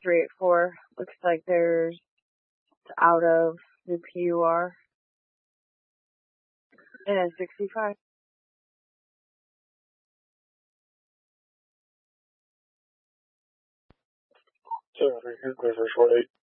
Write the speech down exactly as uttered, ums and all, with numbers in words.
three eight four. Looks like there's out of the P U R. And sixty-five. seven three here, clear for short eight.